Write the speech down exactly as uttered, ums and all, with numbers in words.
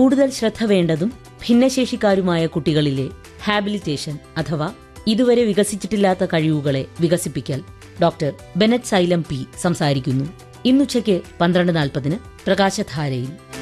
കൂടുതൽ ശ്രദ്ധ വേണ്ടതും ഭിന്നശേഷിക്കാരുമായ കുട്ടികളിലെ ഹാബിലിറ്റേഷൻ അഥവാ ഇതുവരെ വികസിച്ചിട്ടില്ലാത്ത കഴിവുകളെ വികസിപ്പിക്കൽ. ഡോക്ടർ ബെനറ്റ് സൈലം പി സംസാരിക്കുന്നു. ഇന്നുച്ചയ്ക്ക് പന്ത്രണ്ട് നാൽപ്പതിന് പ്രകാശധാരയിൽ.